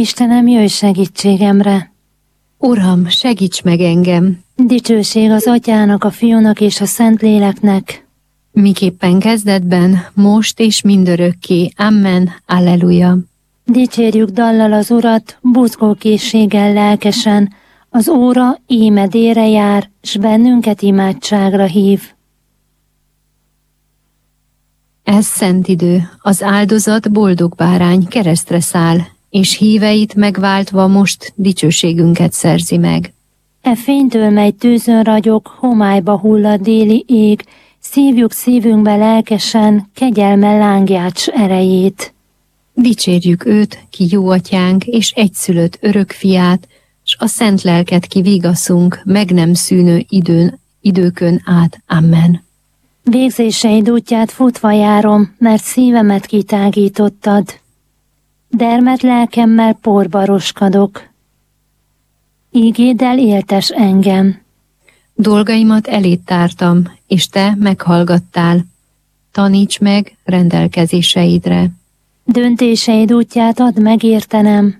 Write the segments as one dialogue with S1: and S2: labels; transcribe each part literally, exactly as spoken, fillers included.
S1: Istenem, jöjj segítségemre!
S2: Uram, segíts meg engem!
S1: Dicsőség az Atyának, a Fiúnak és a Szentléleknek,
S2: miképpen kezdetben, most és mindörökké. Amen. Alleluja.
S1: Dicsérjük dallal az Urat, buzgókészséggel lelkesen, az óra íme délre jár, s bennünket imádságra hív.
S2: Ez szent idő, az áldozat boldog bárány keresztre száll, és híveit megváltva most dicsőségünket szerzi meg.
S1: E fénytől mely tűzön ragyog, homályba hullad déli ég, szívjuk szívünkbe lelkesen, kegyelme lángját s erejét.
S2: Dicsérjük őt, ki jó atyánk, és egyszülött örök fiát, s a szent lelket ki vigaszunk, meg nem szűnő időn, időkön át. Amen.
S1: Végzéseid útját futva járom, mert szívemet kitágítottad. Dermed lelkemmel porba roskadok. Ígéddel éltes engem.
S2: Dolgaimat eléd tártam, és te meghallgattál. Taníts meg rendelkezéseidre.
S1: Döntéseid útját add megértenem.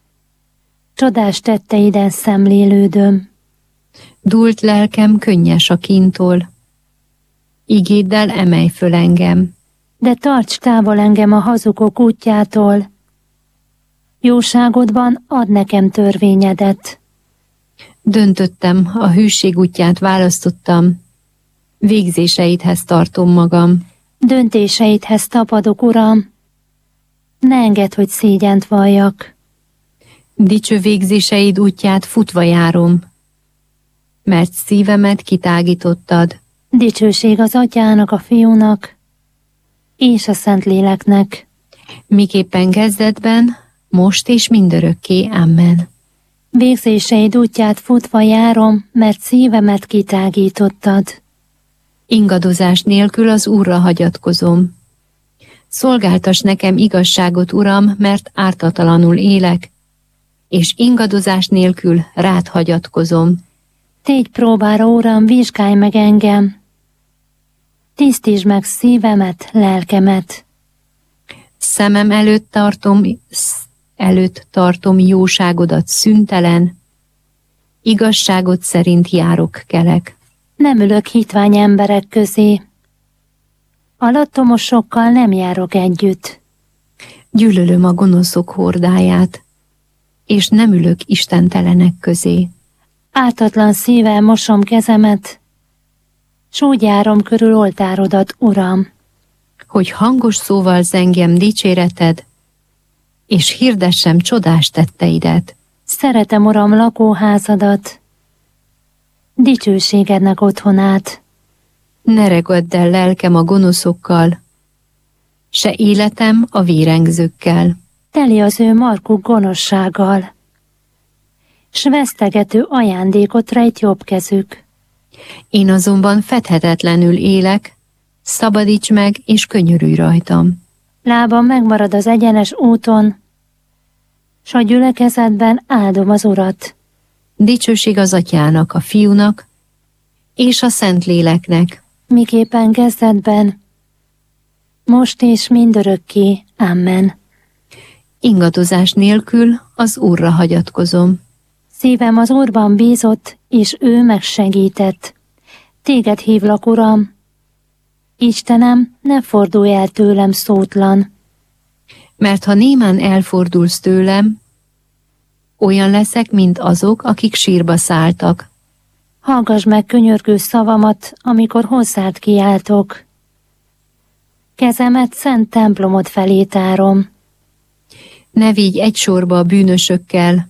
S1: Csodás tetteiden szemlélődöm.
S2: Dult lelkem könnyes a kíntól. Igéddel emelj föl engem.
S1: De tarts távol engem a hazugok útjától. Jóságodban add nekem törvényedet.
S2: Döntöttem, a hűség útját választottam. Végzéseidhez tartom magam.
S1: Döntéseidhez tapadok, Uram. Ne engedd, hogy szégyent valljak.
S2: Dicső végzéseid útját futva járom, mert szívemet kitágítottad.
S1: Dicsőség az Atyának, a Fiúnak és a Szentléleknek,
S2: miképpen kezdetben, most és mindörökké. Amen.
S1: Végzéseid útját futva járom, mert szívemet kitágítottad.
S2: Ingadozás nélkül az Úrra hagyatkozom. Szolgáltass nekem igazságot, Uram, mert ártatlanul élek, és ingadozás nélkül rád hagyatkozom.
S1: Tégy próbára, Uram, vizsgálj meg engem. Tisztítsd meg szívemet, lelkemet.
S2: Szemem előtt tartom, előtt tartom jóságodat szüntelen, igazságot szerint járok kelek.
S1: Nem ülök hitvány emberek közé. Alattomosokkal nem járok együtt.
S2: Gyűlölöm a gonoszok hordáját, és nem ülök istentelenek közé.
S1: Ártatlan szívvel mosom kezemet, s úgy járom körül oltárodat, Uram,
S2: hogy hangos szóval zengjem dicséreted, és hirdessem csodás tetteidet.
S1: Szeretem, Uram, lakóházadat, dicsőségednek otthonát.
S2: Ne regadd el lelkem a gonoszokkal, se életem a vérengzőkkel.
S1: Teli az ő markuk gonoszsággal, s vesztegető ajándékot rejt jobb kezük.
S2: Én azonban fedhetetlenül élek, szabadíts meg és könyörülj rajtam.
S1: Lábam megmarad az egyenes úton, s a gyülekezetben áldom az Urat.
S2: Dicsőség az Atyának, a Fiúnak és a Szentléleknek,
S1: miképpen kezdetben, most és mindörökké. Amen.
S2: Ingadozás nélkül az Úrra hagyatkozom.
S1: Szívem az Úrban bízott, és ő megsegített. Téged hívlak, Uram. Istenem, ne fordulj el tőlem szótlan.
S2: Mert ha némán elfordulsz tőlem, olyan leszek, mint azok, akik sírba szálltak.
S1: Hallgass meg könyörgő szavamat, amikor hozzád kiáltok. Kezemet szent templomod felé tárom.
S2: Ne vigy egy sorba a bűnösökkel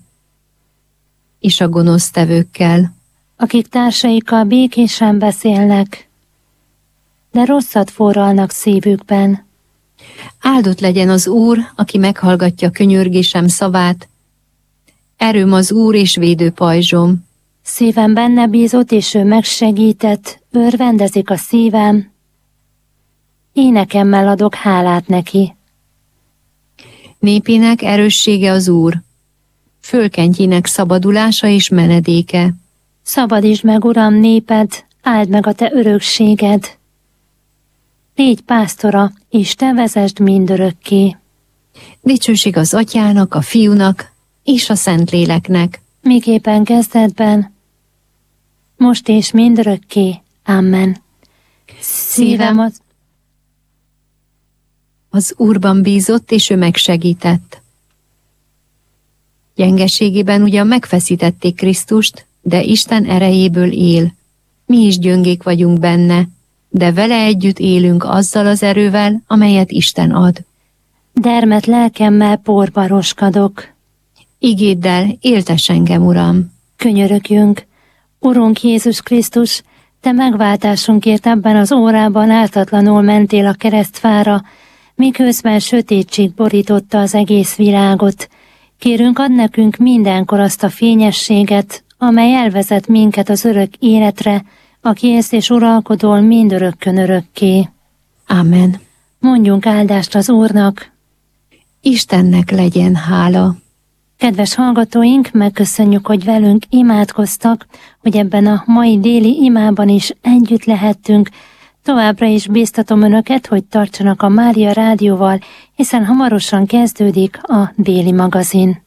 S2: és a gonosztevőkkel,
S1: akik társaikkal békésen beszélnek, de rosszat forralnak szívükben.
S2: Áldott legyen az Úr, aki meghallgatja könyörgésem szavát. Erőm az Úr és védő pajzsom.
S1: Szívem benne bízott, és ő megsegített, örvendezik a szívem. Énekemmel adok hálát neki.
S2: Népének erőssége az Úr, fölkentjének szabadulása és menedéke.
S1: Szabadítsd meg, Uram, néped, áld meg a te örökséged. Légy pásztora, és te vezesd mindörökké.
S2: Dicsőség az Atyának, a Fiúnak és a Szentléleknek,
S1: miképpen kezdetben, most és mindörökké. Amen. Szívem az...
S2: Az Úrban bízott, és ő megsegített. Gyengeségében ugyan megfeszítették Krisztust, de Isten erejéből él. Mi is gyöngék vagyunk benne, de vele együtt élünk azzal az erővel, amelyet Isten ad.
S1: Dermet lelkemmel porba roskadok.
S2: Igéddel éltes engem, Uram.
S1: Könyörögjünk, Urunk Jézus Krisztus, Te megváltásunkért ebben az órában ártatlanul mentél a keresztfára, miközben sötétség borította az egész világot. Kérünk, add nekünk mindenkor azt a fényességet, amely elvezet minket az örök életre, aki élsz és uralkodol mindörökkön örökké.
S2: Amen.
S1: Mondjunk áldást az Úrnak.
S2: Istennek legyen hála.
S1: Kedves hallgatóink, megköszönjük, hogy velünk imádkoztak, hogy ebben a mai déli imában is együtt lehettünk. Továbbra is bíztatom Önöket, hogy tartsanak a Mária Rádióval, hiszen hamarosan kezdődik a déli magazin.